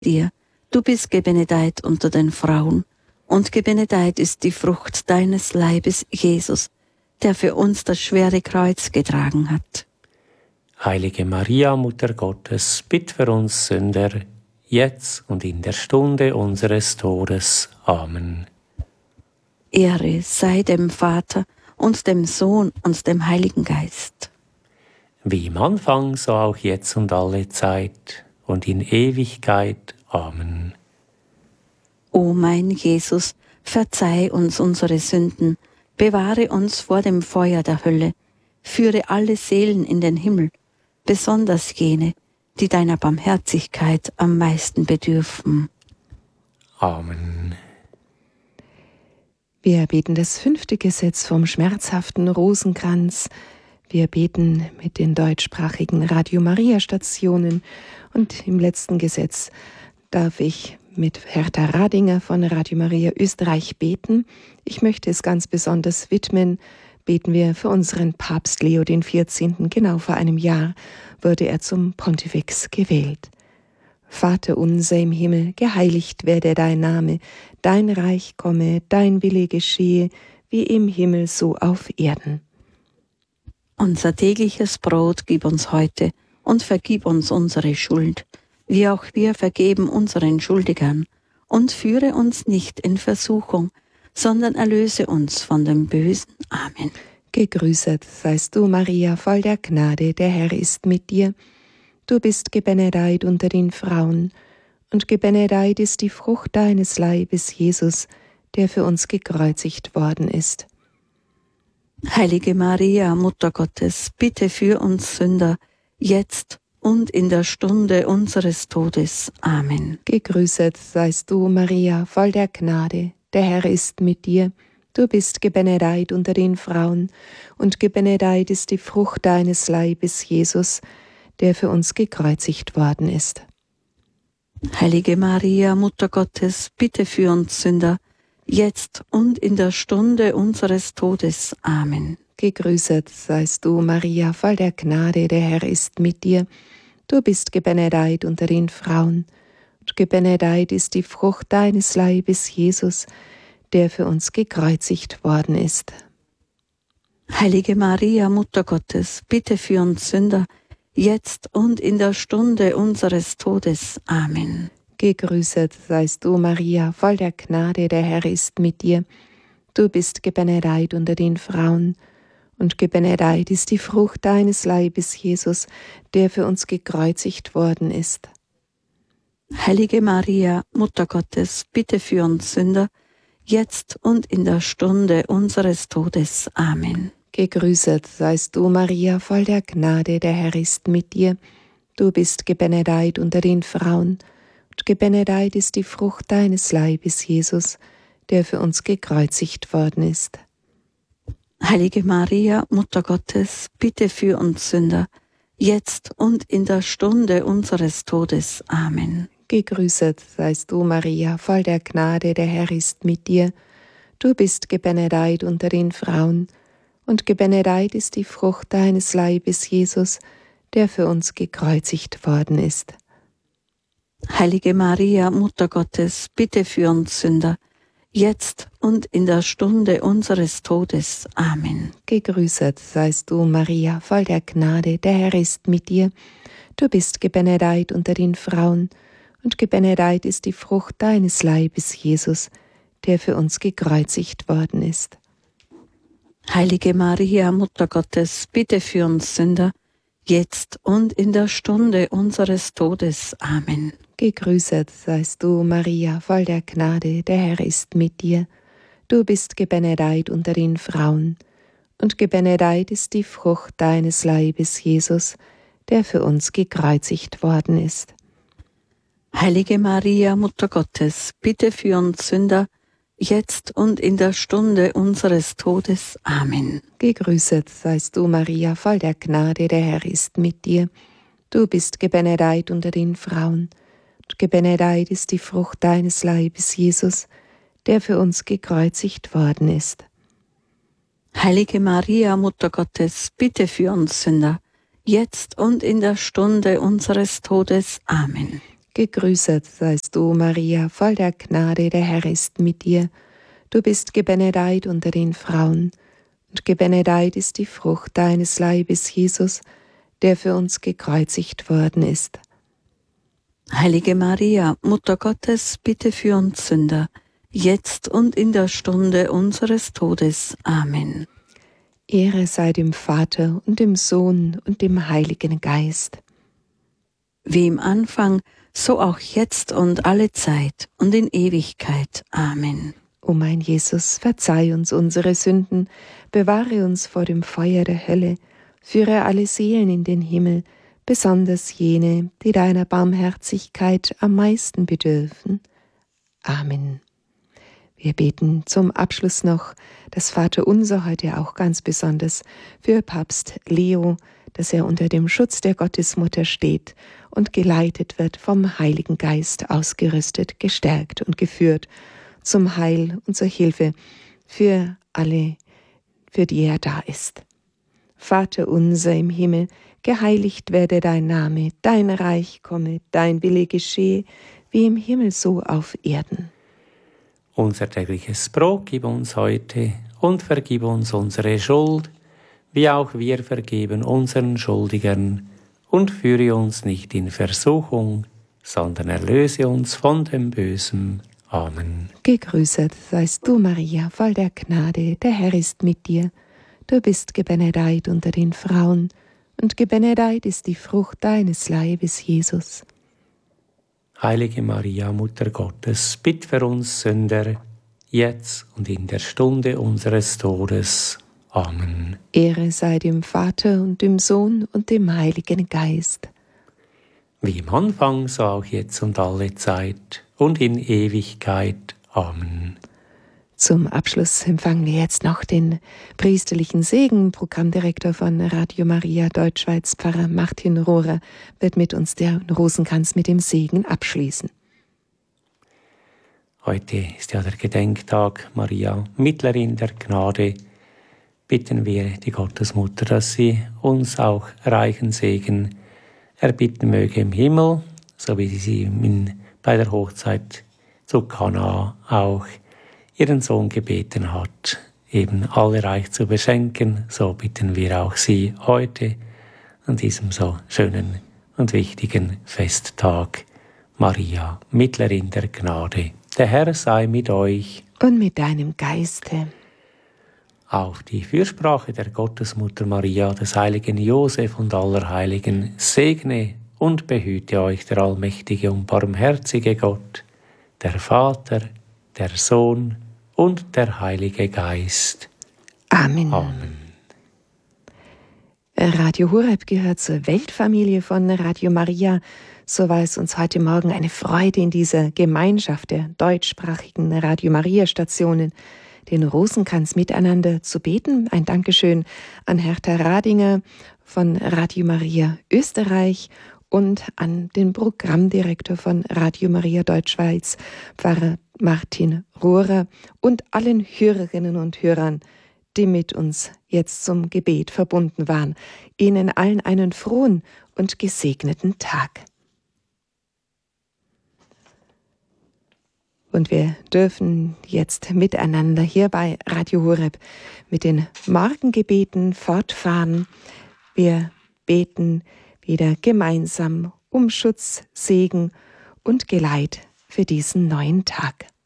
dir. Du bist gebenedeit unter den Frauen, und gebenedeit ist die Frucht deines Leibes, Jesus, der für uns das schwere Kreuz getragen hat. Heilige Maria, Mutter Gottes, bitt für uns Sünder, jetzt und in der Stunde unseres Todes. Amen. Ehre sei dem Vater und dem Sohn und dem Heiligen Geist. Wie im Anfang, so auch jetzt und alle Zeit und in Ewigkeit. Amen. O mein Jesus, verzeih uns unsere Sünden, bewahre uns vor dem Feuer der Hölle, führe alle Seelen in den Himmel, besonders jene, die deiner Barmherzigkeit am meisten bedürfen. Amen. Wir beten das 5. Gesetz vom schmerzhaften Rosenkranz. Wir beten mit den deutschsprachigen Radio Maria Stationen und im letzten Gesetz darf ich mit Hertha Radinger von Radio Maria Österreich beten. Ich möchte es ganz besonders widmen. Beten wir für unseren Papst Leo XIV. Genau vor einem Jahr wurde er zum Pontifex gewählt. Vater unser im Himmel, geheiligt werde dein Name, dein Reich komme, dein Wille geschehe, wie im Himmel so auf Erden. Unser tägliches Brot gib uns heute und vergib uns unsere Schuld, wie auch wir vergeben unseren Schuldigern. Und führe uns nicht in Versuchung, sondern erlöse uns von dem Bösen. Amen. Gegrüßet seist du, Maria, voll der Gnade, der Herr ist mit dir. Du bist gebenedeit unter den Frauen, und gebenedeit ist die Frucht deines Leibes, Jesus, der für uns gekreuzigt worden ist. Heilige Maria, Mutter Gottes, bitte für uns Sünder, jetzt und in der Stunde unseres Todes. Amen. Gegrüßet seist du, Maria, voll der Gnade, der Herr ist mit dir. Du bist gebenedeit unter den Frauen, und gebenedeit ist die Frucht deines Leibes, Jesus, der für uns gekreuzigt worden ist. Heilige Maria, Mutter Gottes, bitte für uns Sünder, jetzt und in der Stunde unseres Todes. Amen. Gegrüßet seist du, Maria, voll der Gnade, der Herr ist mit dir. Du bist gebenedeit unter den Frauen, und gebenedeit ist die Frucht deines Leibes, Jesus, der für uns gekreuzigt worden ist. Heilige Maria, Mutter Gottes, bitte für uns Sünder, jetzt und in der Stunde unseres Todes. Amen. Gegrüßet seist du, Maria, voll der Gnade, der Herr ist mit dir. Du bist gebenedeit unter den Frauen, und gebenedeit ist die Frucht deines Leibes, Jesus, der für uns gekreuzigt worden ist. Heilige Maria, Mutter Gottes, bitte für uns Sünder, jetzt und in der Stunde unseres Todes. Amen. Gegrüßet seist du, Maria, voll der Gnade, der Herr ist mit dir. Du bist gebenedeit unter den Frauen, und gebenedeit ist die Frucht deines Leibes, Jesus, der für uns gekreuzigt worden ist. Heilige Maria, Mutter Gottes, bitte für uns Sünder, jetzt und in der Stunde unseres Todes. Amen. Gegrüßet seist du, Maria, voll der Gnade, der Herr ist mit dir. Du bist gebenedeit unter den Frauen, und gebenedeit ist die Frucht deines Leibes, Jesus, der für uns gekreuzigt worden ist. Heilige Maria, Mutter Gottes, bitte für uns Sünder, jetzt und in der Stunde unseres Todes. Amen. Gegrüßet seist du, Maria, voll der Gnade, der Herr ist mit dir. Du bist gebenedeit unter den Frauen, und gebenedeit ist die Frucht deines Leibes, Jesus, der für uns gekreuzigt worden ist. Heilige Maria, Mutter Gottes, bitte für uns Sünder, jetzt und in der Stunde unseres Todes. Amen. Gegrüßet seist du, Maria, voll der Gnade, der Herr ist mit dir. Du bist gebenedeit unter den Frauen, und gebenedeit ist die Frucht deines Leibes, Jesus, der für uns gekreuzigt worden ist. Heilige Maria, Mutter Gottes, bitte für uns Sünder, jetzt und in der Stunde unseres Todes. Amen. Gegrüßet seist du, Maria, voll der Gnade, der Herr ist mit dir. Du bist gebenedeit unter den Frauen, und gebenedeit ist die Frucht deines Leibes, Jesus, der für uns gekreuzigt worden ist. Heilige Maria, Mutter Gottes, bitte für uns Sünder, jetzt und in der Stunde unseres Todes. Amen. Gegrüßet seist du, Maria, voll der Gnade, der Herr ist mit dir. Du bist gebenedeit unter den Frauen, und gebenedeit ist die Frucht deines Leibes, Jesus, der für uns gekreuzigt worden ist. Heilige Maria, Mutter Gottes, bitte für uns Sünder, jetzt und in der Stunde unseres Todes. Amen. Ehre sei dem Vater und dem Sohn und dem Heiligen Geist. Wie im Anfang, so auch jetzt und alle Zeit und in Ewigkeit. Amen. O mein Jesus, verzeih uns unsere Sünden, bewahre uns vor dem Feuer der Hölle, führe alle Seelen in den Himmel, besonders jene, die deiner Barmherzigkeit am meisten bedürfen. Amen. Wir beten zum Abschluss noch das Vaterunser heute auch ganz besonders für Papst Leo, dass er unter dem Schutz der Gottesmutter steht und geleitet wird vom Heiligen Geist, ausgerüstet, gestärkt und geführt zum Heil und zur Hilfe für alle, für die er da ist. Vater unser im Himmel, geheiligt werde dein Name, dein Reich komme, dein Wille geschehe, wie im Himmel so auf Erden. Unser tägliches Brot gib uns heute und vergib uns unsere Schuld, wie auch wir vergeben unseren Schuldigern, und führe uns nicht in Versuchung, sondern erlöse uns von dem Bösen. Amen. Gegrüßet seist du, Maria, voll der Gnade, der Herr ist mit dir. Du bist gebenedeit unter den Frauen, und gebenedeit ist die Frucht deines Leibes, Jesus. Heilige Maria, Mutter Gottes, bitt für uns Sünder, jetzt und in der Stunde unseres Todes. Amen. Ehre sei dem Vater und dem Sohn und dem Heiligen Geist. Wie im Anfang, so auch jetzt und alle Zeit und in Ewigkeit. Amen. Zum Abschluss empfangen wir jetzt noch den priesterlichen Segen. Programmdirektor von Radio Maria Deutschschweiz, Pfarrer Martin Rohrer, wird mit uns den Rosenkranz mit dem Segen abschließen. Heute ist ja der Gedenktag Maria, Mittlerin der Gnade. Bitten wir die Gottesmutter, dass sie uns auch reichen Segen erbitten möge im Himmel, so wie sie bei der Hochzeit zu Kana auch ihren Sohn gebeten hat, eben alle reich zu beschenken. So bitten wir auch sie heute an diesem so schönen und wichtigen Festtag. Maria, Mittlerin der Gnade, der Herr sei mit euch. Und mit deinem Geiste. Auf die Fürsprache der Gottesmutter Maria, des heiligen Josef und aller Heiligen, segne und behüte euch der allmächtige und barmherzige Gott, der Vater, der Sohn und der Heilige Geist. Amen. Amen. Radio Horeb gehört zur Weltfamilie von Radio Maria. So war es uns heute Morgen eine Freude, in dieser Gemeinschaft der deutschsprachigen Radio Maria Stationen den Rosenkranz miteinander zu beten. Ein Dankeschön an Hertha Radinger von Radio Maria Österreich und an den Programmdirektor von Radio Maria Deutschschweiz, Pfarrer Martin Rohrer, und allen Hörerinnen und Hörern, die mit uns jetzt zum Gebet verbunden waren. Ihnen allen einen frohen und gesegneten Tag. Und wir dürfen jetzt miteinander hier bei Radio Horeb mit den Morgengebeten fortfahren. Wir beten wieder gemeinsam um Schutz, Segen und Geleit für diesen neuen Tag.